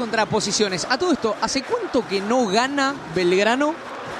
Contraposiciones. A todo esto, ¿hace cuánto que no gana Belgrano?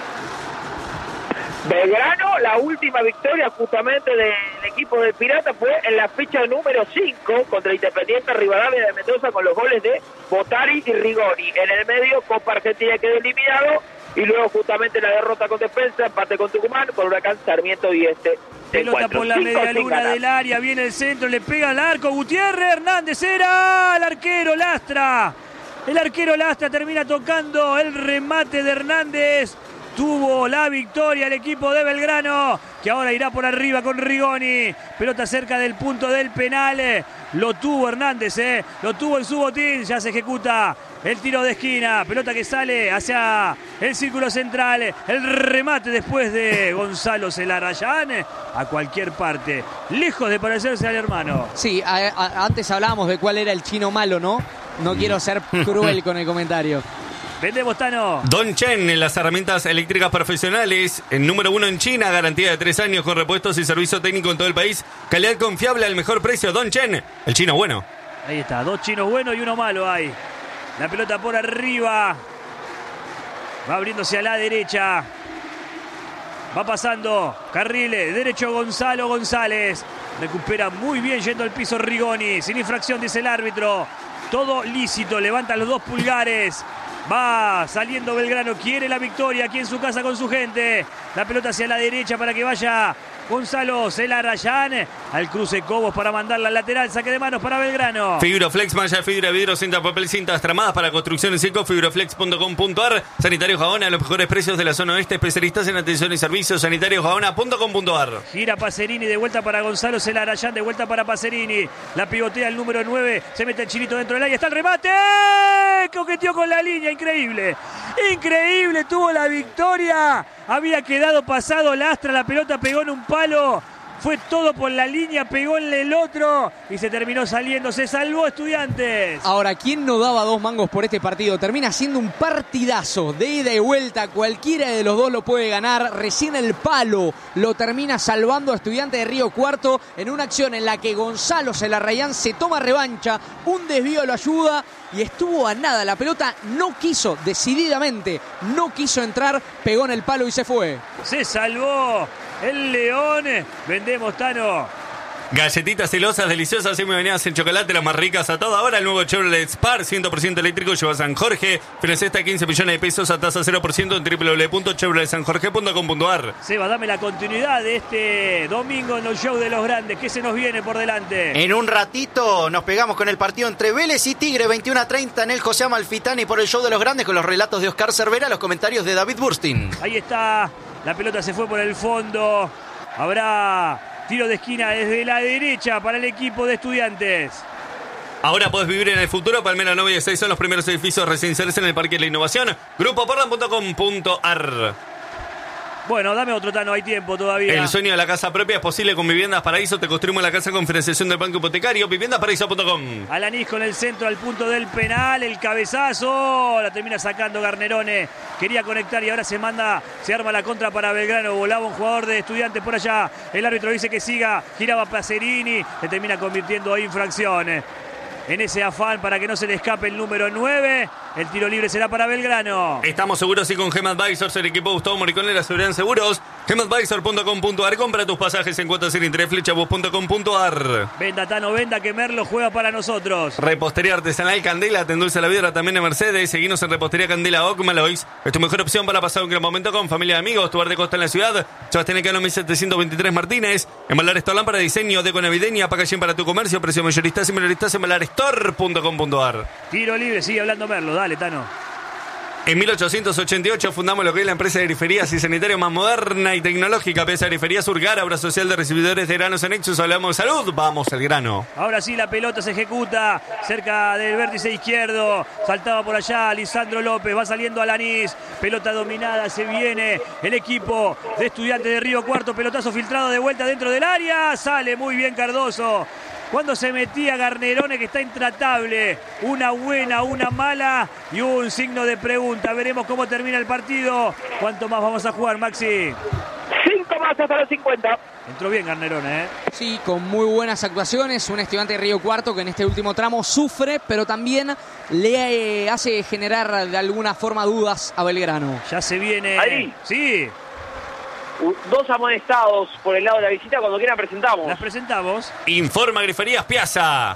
Belgrano, la última victoria justamente del equipo de Pirata fue en la fecha número 5 contra Independiente Rivadavia de Mendoza con los goles de Botari y Rigoni. En el medio, Copa Argentina quedó eliminado y luego justamente la derrota con Defensa, empate con Tucumán, con Huracán, Sarmiento y Pelota por la media luna del área, viene el centro, le pega al arco, Gutiérrez, Hernández era el arquero Lastra. El arquero Lastra termina tocando el remate de Hernández. Tuvo la victoria el equipo de Belgrano, que ahora irá por arriba con Rigoni. Pelota cerca del punto del penal. Lo tuvo Hernández, lo tuvo en su botín. Ya se ejecuta el tiro de esquina. Pelota que sale hacia el círculo central. El remate después de Gonzalo Celarayán a cualquier parte. Lejos de parecerse al hermano. Sí, antes hablábamos de cuál era el chino malo, ¿no? No quiero ser cruel con el comentario. Vendemos, Tano. Dongchen, en las herramientas eléctricas profesionales, el número 1 en China, garantía de 3 años con repuestos y servicio técnico en todo el país. Calidad confiable al mejor precio. Dongchen, el chino bueno. Ahí está, 2 chinos buenos y uno malo hay. La pelota por arriba. Va abriéndose a la derecha. Va pasando. Carril derecho Gonzalo González. Recupera muy bien yendo al piso Rigoni. Sin infracción, dice el árbitro. Todo lícito. Levanta los 2 pulgares. Va saliendo Belgrano, quiere la victoria aquí en su casa con su gente. La pelota hacia la derecha para que vaya Gonzalo Celarayán. Al cruce Cobos para mandarla al lateral. Saque de manos para Belgrano. Fibroflex, malla de fibra, vidrio, cinta, papel, cintas tramadas para construcciones seco. Fibroflex.com.ar. Sanitario Gaona, los mejores precios de la zona oeste. Especialistas en atención y servicios. Sanitariosgaona.com.ar. Gira Pacerini, de vuelta para Gonzalo Celarayán, de vuelta para Pacerini. La pivotea el número 9. Se mete el chinito dentro del área. Está el remate. Coqueteó con la línea. Increíble. Increíble. Tuvo la victoria. Había quedado pasado Lastra. La pelota pegó en un palo. Fue todo por la línea, pegó en el otro y se terminó saliendo. Se salvó Estudiantes. Ahora, ¿quién no daba 2 mangos por este partido? Termina siendo un partidazo de ida y vuelta. Cualquiera de los dos lo puede ganar. Recién el palo lo termina salvando a Estudiantes de Río Cuarto en una acción en la que Gonzalo Celarayán se toma revancha. Un desvío lo ayuda y estuvo a nada. La pelota no quiso, decididamente, no quiso entrar. Pegó en el palo y se fue. Se salvó el León. Vendemos, Tano. Galletitas celosas, deliciosas y muy bañadas en chocolate, las más ricas a toda hora. El nuevo Chevrolet Spar, 100% eléctrico, lleva a San Jorge. Financia hasta 15 millones de pesos a tasa 0% en www.chevroletsanjorge.com.ar. Seba, dame la continuidad de este domingo en los shows de los grandes. ¿Qué se nos viene por delante? En un ratito nos pegamos con el partido entre Vélez y Tigre, 21:30 en el José Amalfitani por el show de los grandes, con los relatos de Oscar Cervera, los comentarios de David Burstin. Ahí está, la pelota se fue por el fondo. Habrá tiro de esquina desde la derecha para el equipo de Estudiantes. Ahora podés vivir en el futuro. Palmera 9 y 6 son los primeros edificios residenciales en el Parque de la Innovación. Grupoportland.com.ar. Bueno, dame otro, Tano, hay tiempo todavía. El sueño de la casa propia es posible con Viviendas Paraíso. Te construimos la casa con financiación del Banco Hipotecario. Viviendasparaíso.com. Alanis con el centro al punto del penal. El cabezazo. La termina sacando Garnerone. Quería conectar y ahora se arma la contra para Belgrano. Volaba un jugador de Estudiantes por allá. El árbitro dice que siga. Giraba Pacerini. Se termina convirtiendo en infracción. En ese afán para que no se le escape el número 9. El tiro libre será para Belgrano. Estamos seguros y con Gem Advisors, el equipo Gustavo Moricón de la seguridad en seguros. Gemadvisor.com.ar. Compra tus pasajes en cuotas sin interés. Flechabus.com.ar. Venda, Tano, venda, que Merlo juega para nosotros. Repostería artesanal Candela, te endulza la vidra también de Mercedes. Seguinos en Repostería Candela Ocmalois. Es tu mejor opción para pasar un gran momento con familia y amigos. Tu bar de costa en la ciudad. Sebastián Cano 1723 Martínez. Embalar Store, lámpara de diseño, deco navideña, packaging para tu comercio. Precio mayoristas y minoristas. Embalarstore.com.ar. Tiro libre, sigue hablando Merlo. Dale, Tano. En 1888 fundamos lo que es la empresa de griferías y sanitario más moderna y tecnológica. Pesa Grifería Surgar, obra social de recibidores de granos anexos. Hablamos de salud, vamos al grano. Ahora sí, la pelota se ejecuta cerca del vértice izquierdo. Saltaba por allá Lisandro López, va saliendo Alanis. Pelota dominada, se viene el equipo de Estudiantes de Río Cuarto. Pelotazo filtrado de vuelta dentro del área. Sale muy bien Cardoso. Cuando se metía Garnerone, que está intratable. Una buena, una mala y un signo de pregunta. Veremos cómo termina el partido. ¿Cuánto más vamos a jugar, Maxi? 5 más hasta los 50. Entró bien Garnerone, ¿eh? Sí, con muy buenas actuaciones. Un Estudiante de Río Cuarto que en este último tramo sufre, pero también le hace generar de alguna forma dudas a Belgrano. Ya se viene. Ahí. Sí. 2 amonestados por el lado de la visita. Cuando quieran presentamos. Las presentamos. Informa Griferías Piazza.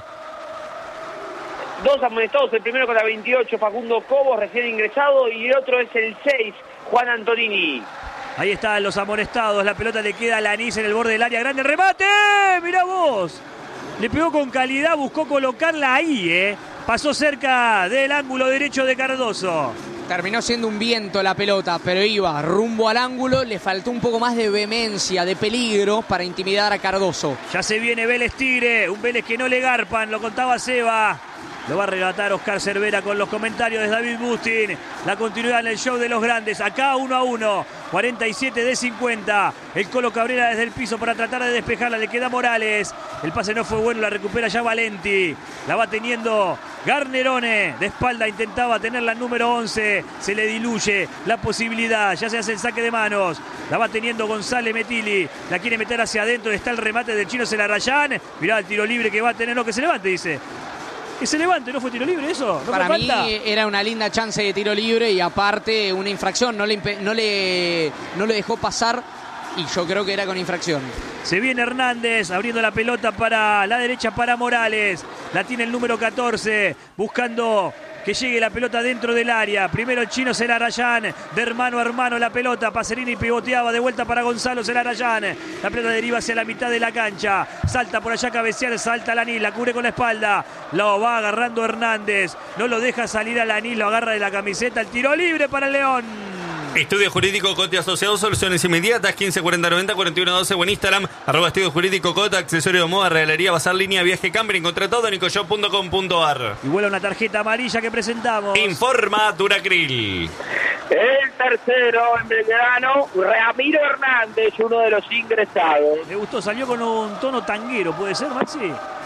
2 amonestados. El primero con la 28, Facundo Cobos, recién ingresado. Y el otro es el 6, Juan Antonini. Ahí están los amonestados. La pelota le queda a Lanís en el borde del área grande. ¡El remate! ¡Mirá vos! Le pegó con calidad, buscó colocarla ahí, ¿eh? Pasó cerca del ángulo derecho de Cardoso. Terminó siendo un viento la pelota, pero iba rumbo al ángulo. Le faltó un poco más de vehemencia, de peligro para intimidar a Cardoso. Ya se viene Vélez Tigre. Un Vélez que no le garpan, lo contaba Seba. Lo va a relatar Oscar Cervera con los comentarios de David Bustin. La continuidad en el show de los grandes. Acá 1-1. 47 de 50. El Colo Cabrera desde el piso para tratar de despejarla. Le queda Morales. El pase no fue bueno. La recupera ya Valenti. La va teniendo Garnerone. De espalda intentaba tenerla el número 11. Se le diluye la posibilidad. Ya se hace el saque de manos. La va teniendo González Metili. La quiere meter hacia adentro. Está el remate del chino Celarrayán. Mirá el tiro libre que va a tener. No, que se levante, dice. Que se levante, ¿no fue tiro libre eso? ¿No Para mí era una linda chance de tiro libre y aparte una infracción, no le dejó pasar y yo creo que era con infracción. Se viene Hernández abriendo la pelota para la derecha para Morales. La tiene el número 14 buscando que llegue la pelota dentro del área. Primero el chino Celarayán, de hermano a hermano la pelota. Pacerini pivoteaba de vuelta para Gonzalo Celarayán. La pelota deriva hacia la mitad de la cancha. Salta por allá cabecear, salta Lanís, la cubre con la espalda. Lo va agarrando Hernández. No lo deja salir a Lanís, lo agarra de la camiseta. El tiro libre para el León. Estudio Jurídico Cote Asociados, soluciones inmediatas, 154090-4112 o en Instagram, @Estudio Jurídico Cote, accesorio de moda, regalería, bazar, línea, viaje, camper, encontré todo en nicoshop.com.ar. Y vuela una tarjeta amarilla que presentamos. Informa Duracril. El tercero en Belgrano, Ramiro Hernández, uno de los ingresados. Me gustó, salió con un tono tanguero, ¿puede ser, Maxi?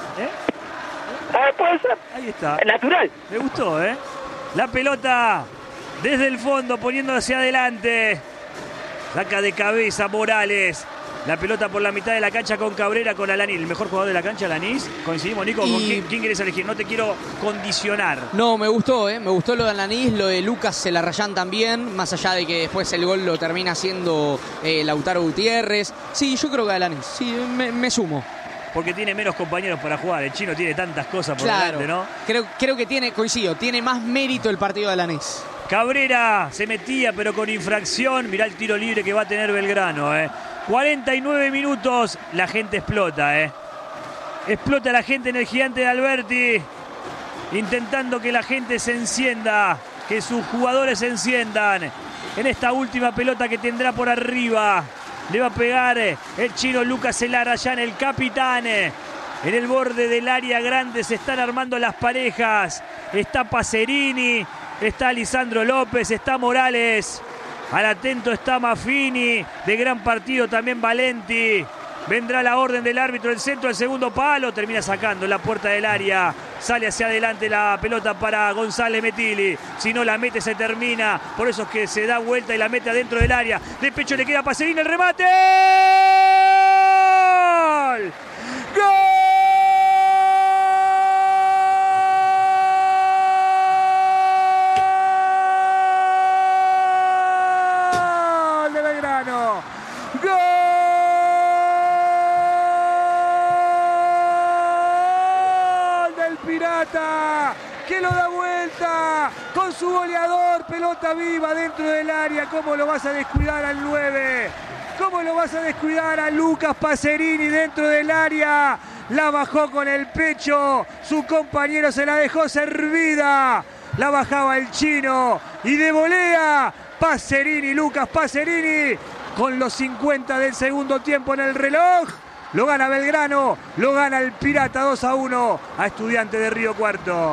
Puede ser. Ahí está. Natural. Me gustó, ¿eh? La pelota desde el fondo, poniendo hacia adelante. Saca de cabeza Morales. La pelota por la mitad de la cancha con Cabrera, con Alanís. El mejor jugador de la cancha, Alanís. Coincidimos, Nico. ¿Con quién querés elegir? No te quiero condicionar. No, me gustó, me gustó lo de Alanís, lo de Lucas Celarrayán también. Más allá de que después el gol lo termina haciendo Lautaro Gutiérrez. Sí, yo creo que Alanís. Sí, me sumo. Porque tiene menos compañeros para jugar. El chino tiene tantas cosas por delante, ¿no? Creo que tiene más mérito el partido de Alanís. Cabrera se metía, pero con infracción. Mirá el tiro libre que va a tener Belgrano, 49 minutos. La gente explota, Explota la gente en el Gigante de Alberti. Intentando que la gente se encienda. Que sus jugadores se enciendan. En esta última pelota que tendrá por arriba. Le va a pegar el chino Lucas Celarayán, el capitán. En el borde del área grande se están armando las parejas. Está Pacerini, está Lisandro López, está Morales. Al atento está Maffini. De gran partido también Valenti. Vendrá la orden del árbitro, el centro, el segundo palo. Termina sacando en la puerta del área. Sale hacia adelante la pelota para González Metili. Si no la mete se termina. Por eso es que se da vuelta y la mete adentro del área. De pecho le queda a Pacerini, el remate. ¡Gol! ¡Gol! De Belgrano. ¡Gol! Pirata, que lo da vuelta con su goleador, pelota viva dentro del área. ¿Cómo lo vas a descuidar al 9? ¿Cómo lo vas a descuidar a Lucas Pacerini dentro del área? La bajó con el pecho, su compañero se la dejó servida. La bajaba el chino y de volea Pacerini, Lucas Pacerini, con los 50 del segundo tiempo en el reloj. Lo gana Belgrano, lo gana el Pirata 2-1 a Estudiantes de Río Cuarto.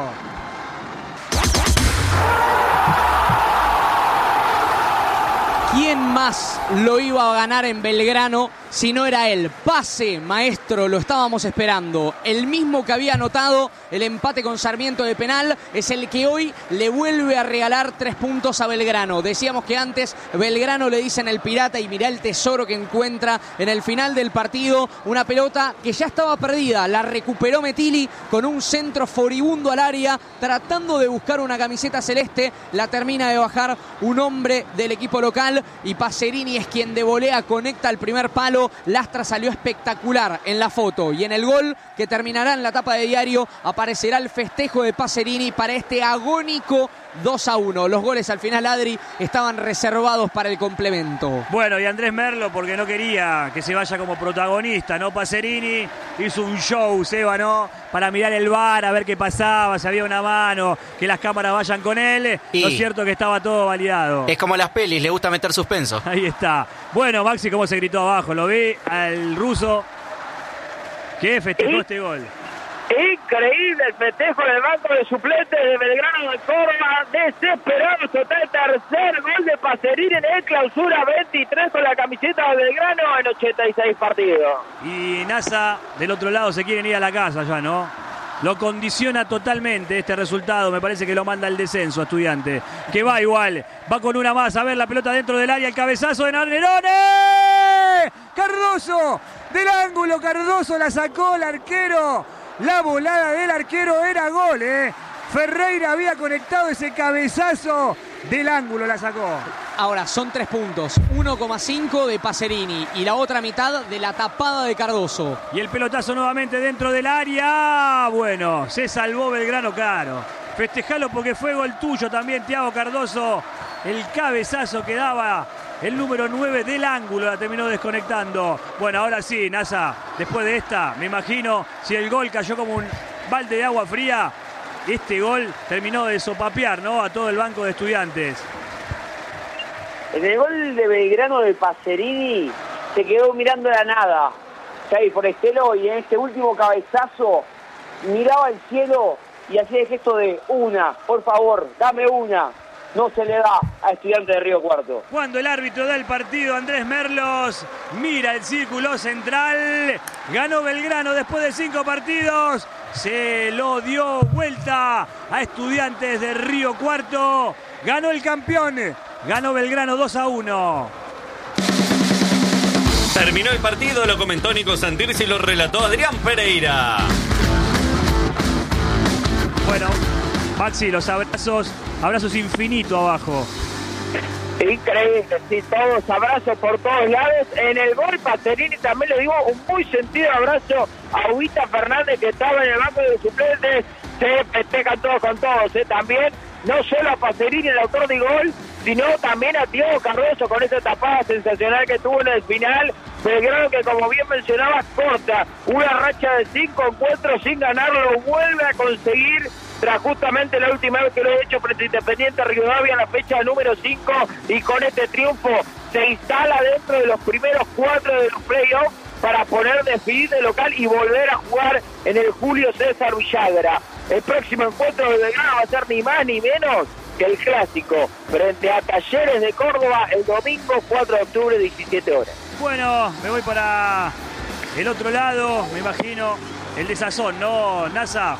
¿Quién más lo iba a ganar en Belgrano si no era él. Pase, maestro, lo estábamos esperando. El mismo que había anotado el empate con Sarmiento de penal es el que hoy le vuelve a regalar 3 puntos a Belgrano. Decíamos que antes Belgrano le dicen el pirata y mirá el tesoro que encuentra en el final del partido. Una pelota que ya estaba perdida, la recuperó Metilli con un centro furibundo al área, tratando de buscar una camiseta celeste. La termina de bajar un hombre del equipo local y Pacerini es quien de volea conecta el primer palo. Lastra salió espectacular en la foto y en el gol que terminará en la tapa de diario aparecerá el festejo de Pacerini para este agónico 2-1. Los goles al final, Adri, estaban reservados para el complemento. Bueno, y Andrés Merlo, porque no quería que se vaya como protagonista, ¿no? Pacerini hizo un show, Seba, ¿no? Para mirar el VAR, a ver qué pasaba, si había una mano, que las cámaras vayan con él. Y lo cierto que estaba todo validado. es como las pelis, le gusta meter suspenso. Ahí está. Bueno, Maxi, cómo se gritó abajo. Lo vi al ruso que festejó este gol. Increíble el festejo del banco de suplentes de Belgrano de Córdoba. Desesperado total. Tercer gol de Pacerini en el clausura 23 con la camiseta de Belgrano en 86 partidos. Y NASA del otro lado se quieren ir a la casa ya, ¿no? Lo condiciona totalmente este resultado. Me parece que lo manda el descenso a Estudiante. Que va igual. Va con una más. A ver la pelota dentro del área. El cabezazo de Nerone. Cardoso. Del ángulo. Cardoso la sacó el arquero. La volada del arquero era gol, ¿eh? Ferreira había conectado ese cabezazo del ángulo, la sacó. Ahora son 3 puntos, 1,5 de Pacerini y la otra mitad de la tapada de Cardoso. Y el pelotazo nuevamente dentro del área. Bueno, se salvó Belgrano, claro. Festejalo porque fue gol tuyo también, Thiago Cardoso. El cabezazo que daba el número 9 del ángulo, la terminó desconectando. Bueno, ahora sí, NASA, después de esta, me imagino, si el gol cayó como un balde de agua fría, este gol terminó de sopapear, ¿no?, a todo el banco de Estudiantes. En el gol de Belgrano de Pacerini se quedó mirando la nada Jair Forestelo, y en este último cabezazo miraba al cielo y hacía el gesto de una, por favor, dame una. No se le da a Estudiantes de Río Cuarto. Cuando el árbitro del partido, Andrés Merlos, mira el círculo central. Ganó Belgrano después de 5 partidos. Se lo dio vuelta a Estudiantes de Río Cuarto. Ganó el campeón. Ganó Belgrano 2-1. Terminó el partido, lo comentó Nico Santirci y lo relató Adrián Pereira. Bueno, Maxi, los abrazos infinitos abajo. Increíble, sí, todos abrazos por todos lados. En el gol Pacerini también le digo un muy sentido abrazo a Huita Fernández, que estaba en el banco de suplentes. Se festejan todos con todos, también, no solo a Pacerini, el autor del gol, sino también a Thiago Cardoso con esa tapada sensacional que tuvo en el final. Belgrano, que como bien mencionabas, corta una racha de 5 encuentros sin ganarlo, vuelve a conseguir tras justamente la última vez que lo he hecho frente a Independiente Rivadavia en la fecha número 5, y con este triunfo se instala dentro de los primeros 4 de los playoffs para poder decidir de local y volver a jugar en el Julio César Villagra. El próximo encuentro de Belgrano va a ser ni más ni menos que el clásico frente a Talleres de Córdoba el domingo 4 de octubre, 17 horas. Bueno, me voy para el otro lado, me imagino, el desazón, ¿no, NASA?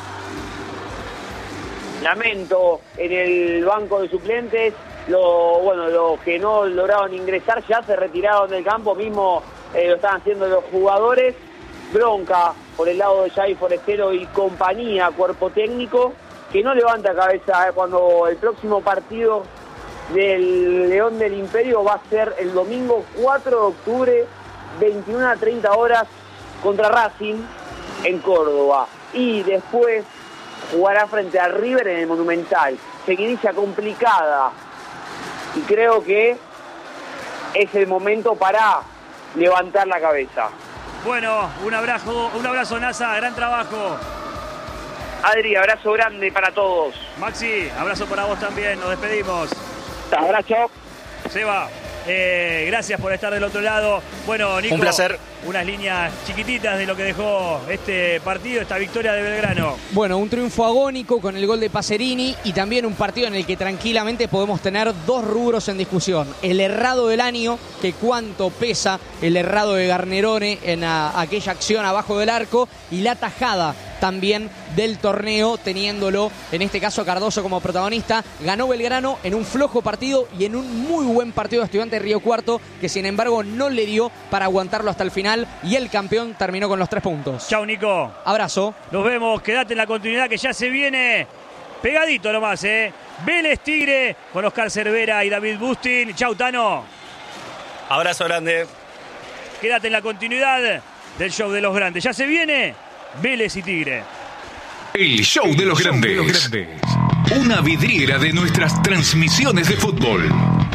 Lamento en el banco de suplentes, los que no lograron ingresar ya se retiraron del campo, mismo lo están haciendo los jugadores. Bronca por el lado de Jair Forestero y compañía, cuerpo técnico, que no levanta cabeza cuando el próximo partido del León del Imperio va a ser el domingo 4 de octubre, 21:30 horas, contra Racing en Córdoba. Y después jugará frente a River en el Monumental. Seguidilla complicada. Y creo que es el momento para levantar la cabeza. Bueno, un abrazo NASA, gran trabajo. Adri, abrazo grande para todos. Maxi, abrazo para vos también, nos despedimos. Abrazo. Seba. Gracias por estar del otro lado. Bueno, Nico, un placer. Unas líneas chiquititas de lo que dejó este partido, esta victoria de Belgrano. Bueno, un triunfo agónico con el gol de Pacerini y también un partido en el que tranquilamente podemos tener dos rubros en discusión. El errado del año, que cuánto pesa el errado de Garnerone en aquella acción abajo del arco, y la tajada también del torneo, teniéndolo en este caso a Cardoso como protagonista. Ganó Belgrano en un flojo partido y en un muy buen partido de Estudiantes de Río Cuarto, que sin embargo no le dio para aguantarlo hasta el final, y el campeón terminó con los 3 puntos. Chau, Nico. Abrazo. Nos vemos, quédate en la continuidad que ya se viene pegadito nomás, Vélez Tigre con Oscar Cervera y David Bustin. Chau, Tano. Abrazo grande. Quédate en la continuidad del show de los grandes. Ya se viene Vélez y Tigre. El show de los grandes. Una vidriera de nuestras transmisiones de fútbol.